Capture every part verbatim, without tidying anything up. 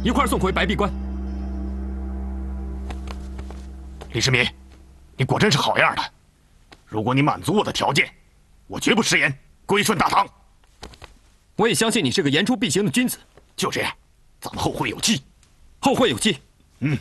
一块送回白璧关。 李世民，你果真是好样的！如果你满足我的条件，我绝不食言，归顺大唐。 我也相信你是个言出必行的君子。 就这样，咱们后会有期。 后会有期。 嗯。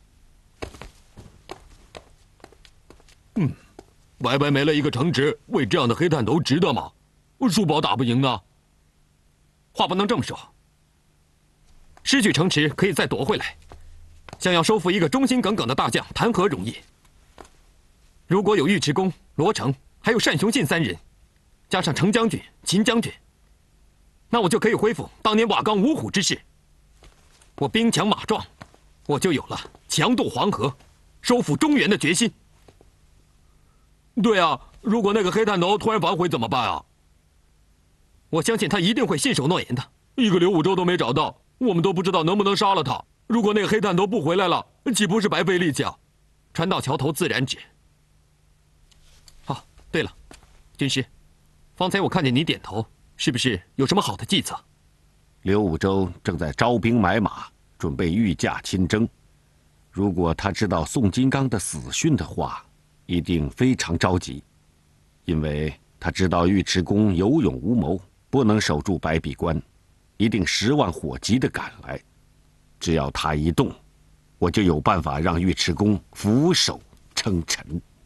嗯，白白没了一个城池，为这样的黑炭头值得吗？叔宝打不赢呢。话不能这么说。失去城池可以再夺回来，想要收复一个忠心耿耿的大将，谈何容易？如果有尉迟恭、罗成，还有单雄信三人，加上程将军、秦将军，那我就可以恢复当年瓦岗五虎之势。我兵强马壮，我就有了强渡黄河、收复中原的决心。对啊，如果那个黑炭头突然反悔怎么办啊？我相信他一定会信守诺言的。一个刘武周都没找到，我们都不知道能不能杀了他。如果那个黑炭头不回来了，岂不是白费力气啊？船到桥头自然直。哦，对了，军师，方才我看见你点头，是不是有什么好的计策？ 刘武周正在招兵买马，准备御驾亲征。如果他知道宋金刚的死讯的话，一定非常着急，因为他知道尉迟恭有勇无谋，不能守住白璧关，一定十万火急地赶来。只要他一动，我就有办法让尉迟恭俯首称臣。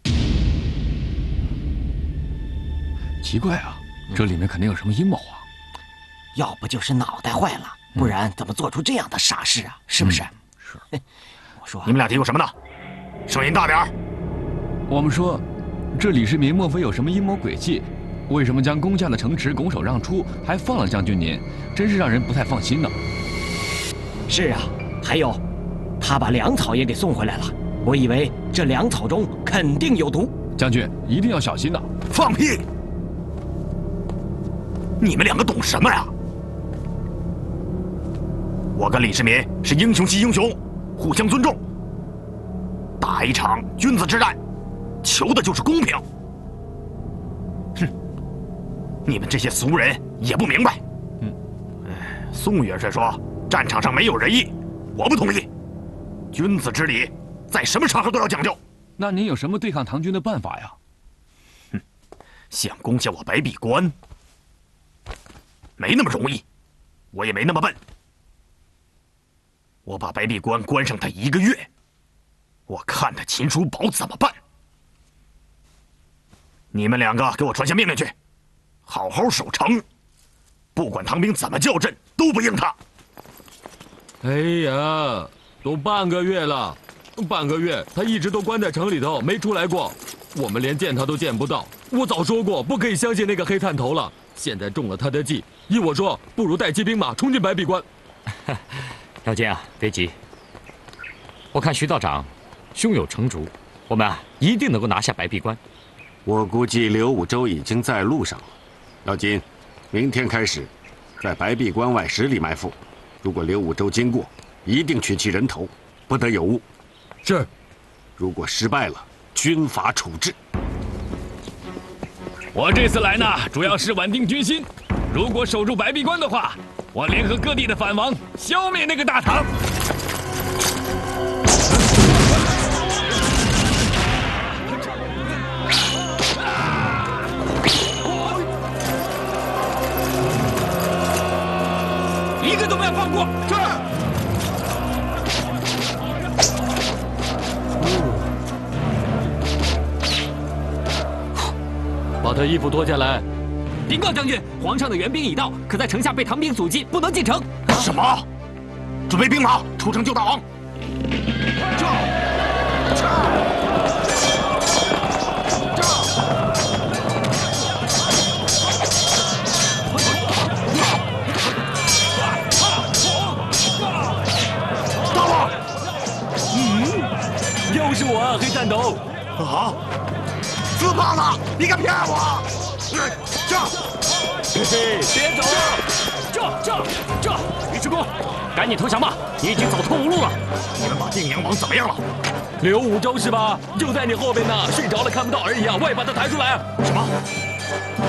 奇怪啊，这里面肯定有什么阴谋啊！ 要不就是脑袋坏了，不然怎么做出这样的傻事啊？是不是？ 是。 我说， 你们俩嘀咕什么呢？声音大点儿！ 我们说，这李世民莫非有什么阴谋诡计？为什么将攻下的城池拱手让出，还放了将军您？真是让人不太放心呢。 是啊，还有，他把粮草也给送回来了。我以为这粮草中肯定有毒。 将军一定要小心呐！ 放屁！你们两个懂什么呀？我跟李世民是英雄惜英雄，互相尊重，打一场君子之战，求的就是公平。哼，你们这些俗人也不明白。嗯，宋元帅说战场上没有仁义，我不同意。君子之礼，在什么场合都要讲究。 那您有什么对抗唐军的办法呀？ 哼，想攻下我白璧关，没那么容易，我也没那么笨。我把白璧关关上他一个月，我看他秦叔宝怎么办。你们两个给我传下命令去，好好守城，不管唐兵怎么叫阵，都不应他。 哎呀，都半个月了，半个月他一直都关在城里头，没出来过，我们连见他都见不到。我早说过不可以相信那个黑炭头了，现在中了他的计，依我说，不如带骑兵马冲进白璧关。 姚坚啊，别急，我看徐道长胸有成竹，我们啊一定能够拿下白璧关。 我估计刘武周已经在路上了。姚金，明天开始，在白璧关外十里埋伏，如果刘武周经过，一定取其人头，不得有误。 是。 如果失败了，军法处置。 我这次来呢，主要是稳定军心。如果守住白璧关的话，我联合各地的反王，消灭那个大唐。一个都不要放过！是。 把他衣服脱下来。 禀告将军，皇上的援兵已到，可在城下被唐兵阻击，不能进城。 什么？准备兵马，出城救大王！这，这，大王， 嗯，又是我啊，黑炭头。 啊！死胖子，你敢骗我？这， 嘿嘿，别走！ 这这这，尉迟恭，赶紧投降吧！你已经走投无路了。 你们把定阳王怎么样了？ 刘武周是吧？就在你后边呢，睡着了看不到而已啊！快把他抬出来！ 什么？